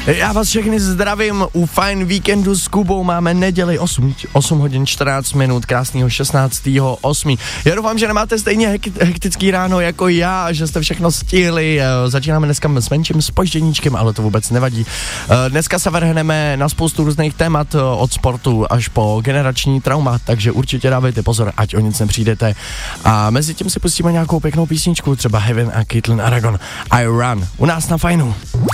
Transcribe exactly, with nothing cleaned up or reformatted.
Já vás všechny zdravím u Fajn víkendu s Kubou, máme neděli osm hodin čtrnáct minut, krásného šestnáctého osmého Já doufám, že nemáte stejně hek- hektický ráno jako já, že jste všechno stihli. Začínáme dneska s menším zpožděníčkem, ale to vůbec nevadí. Dneska se vrhneme na spoustu různých témat od sportu až po generační trauma, takže určitě dávejte pozor, ať o nic nepřijdete. A mezi tím si pustíme nějakou pěknou písničku, třeba Heaven a Caitlin Aragon. I Run, u nás na Fajnu.